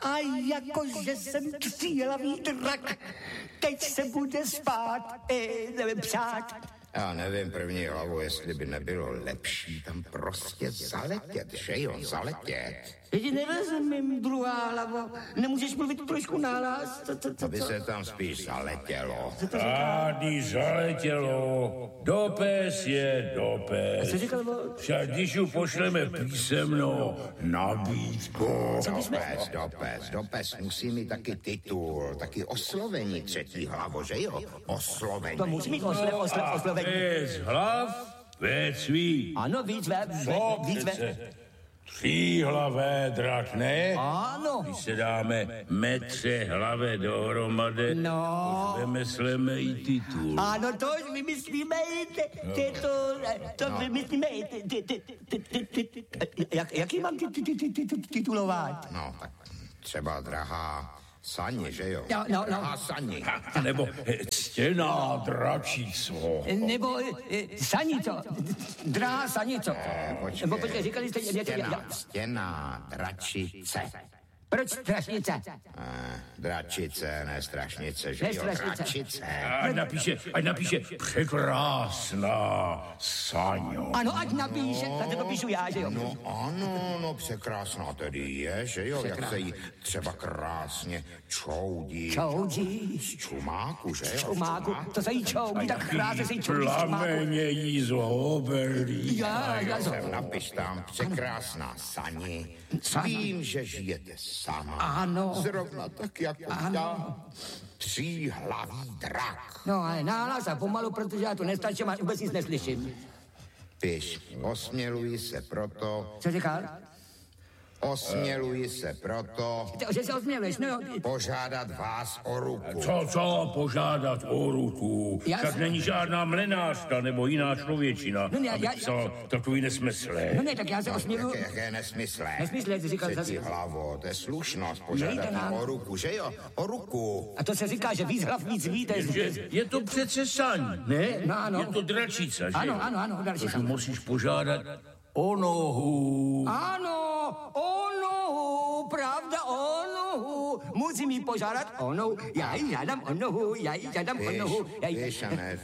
A jakože jsem tříhlavý drak, teď se bude spát, přát. Já nevím, první hlavu, jestli by nebylo lepší tam prostě zaletět, že jo, zaletět. Já ti nerozumím, druhá hlavo. Nemůžeš mluvit trošku nahlas? Aby se tam spíš zaletělo. Tady zaletělo. Dopes je dopes. Co říkal, Však když ju pošleme písemnou nabídku. Dopes musí mít taky titul, taky oslovení třetí hlavo, že jo? Oslovení. To musí mít oslovení. Bez hlav, věc ví. Ano, víc Tříhlavé drak, ne? Ano. Když se dáme metře hlavé dohromady, No. už vymyslíme i titul. Ano, to už vymyslíme to vymyslíme jaký mám titulovat? No, tak třeba drahá Sani, že jo? No. Drahá Sani. Nebo ctěná dračíco. Nebo Sanico. Drahá Sanico. Nebo počkej, říkali jste... Ctěná dračice. Proč strašnice? Dračice, ne strašnice, že jo? Dračice. Ať napíše překrásná Saňo. Ano, ať napíše, tak to píšu já, že jo? No ano, překrásná tedy je, že jo? Jak se jí třeba krásně čoudí. Čoudí? Z čumáku, že jo? Čumáku, to se jí čoudí, tak krásně se jí čoudí z čumáku. Plameně jí z hobelí. Já Napiš tam překrásná Sani. Vím, že žijete sama. Ano. Zrovna tak jako já. Tříhlavý drak. No, ale nahlas a pomalu, protože já to nestačím a vůbec nic neslyším. Piš, osměluji se proto... Co říkal? Osměluji se proto... Že se osměluješ, no jo. Požádat vás o ruku. Co požádat o ruku? Já Tak jsem- není žádná mlenářka nebo jiná člověčina, No ne, aby psal takový nesmysle. No ne, tak já se osměluju. Jaké nesmysle. Nesmysle, ty říkal Třetí zase. hlavo, to je slušnost Nejde požádat nám. o ruku, že jo? O ruku. A to se říká, že víc hlav víc ví, to je... Je to přece Saň, ne? No, ano. Je to dračica, že? Ano, další. Takže musíš požádat o nohu. Ano, o nohu, pravda, o nohu. Musím jí požádat o nohu. Já jí žádám o nohu. Víš,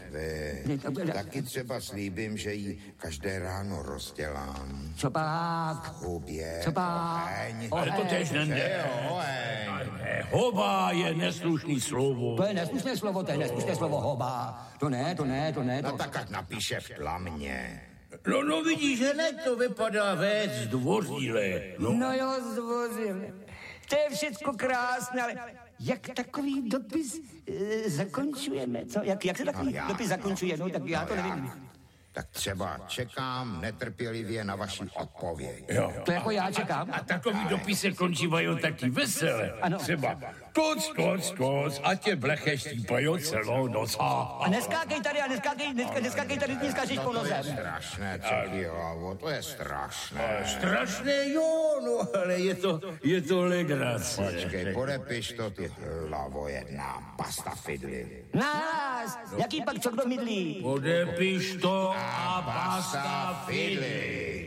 taky třeba slíbím, že ji každé ráno rozdělám. Co pak? Hubě, Co pak? oheň. Ale to tež Že nejde. jo, oheň. Hoba je neslušný slovo. To je neslušné slovo, hoba. To ne. No tak ať napíše v tlamě. No vidíš, hned to vypadá věc zdvořile. No jo, zdvořil. To je všecko krásné, ale jak takový dopis zakončujeme, co? Jak se takový dopis zakončuje, no tak já to nevím. Tak třeba čekám netrpělivě na vaši odpověď. Jo. To jako já čekám. A takový dopisy končívají taky vesele. Ano. Třeba toc, a tě bleche štípají celou noc. A neskákej tady, neskákej, po To je nozem. strašné, třetí hlavo, to je strašné. Strašné, jo, no, ale je to legrace. Počkej, podepiš to, ty hlavo jedna, pasta fidly. Nás, jaký pak co kdo mydlí? Podepiš to A basta fidly.